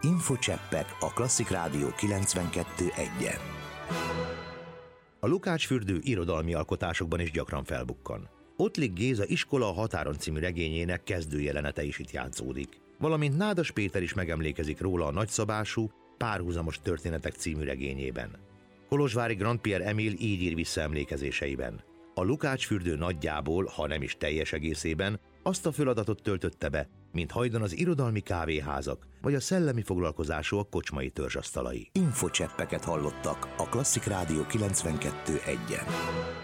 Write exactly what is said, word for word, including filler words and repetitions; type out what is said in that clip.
Infocseppek a Klasszik Rádió kilencvenkettő egyen. A Lukács-fürdő irodalmi alkotásokban is gyakran felbukkan. Ottlik Géza Iskola a határon című regényének kezdőjelenete is itt játszódik. Valamint Nádas Péter is megemlékezik róla a nagyszabású Párhuzamos történetek című regényében. Kolozsvári Grandpierre Emil így ír vissza emlékezéseiben. A Lukács-fürdő nagyjából, ha nem is teljes egészében, azt a feladatot töltötte be, mint hajdan az irodalmi kávéházak, vagy a szellemi foglalkozásúak kocsmai törzsasztalai. Infocseppeket hallottak a Klasszik Rádió kilencvenkettő egyen.